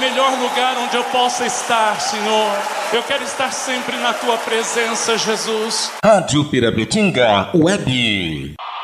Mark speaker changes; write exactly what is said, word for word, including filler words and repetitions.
Speaker 1: melhor lugar onde eu possa estar, Senhor. Eu quero estar sempre na Tua presença, Jesus.
Speaker 2: Rádio Pirabetinga Web.